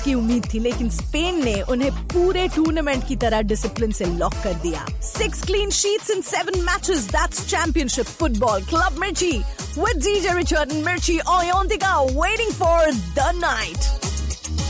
की उम्मीद थी, लेकिन स्पेन ने उन्हें पूरे टूर्नामेंट की तरह डिसिप्लिन से लॉक कर दिया। 6 clean sheets in 7 matches. That's championship football. Club Mirchi with DJ Richard and Mirchi on the go, waiting for the night.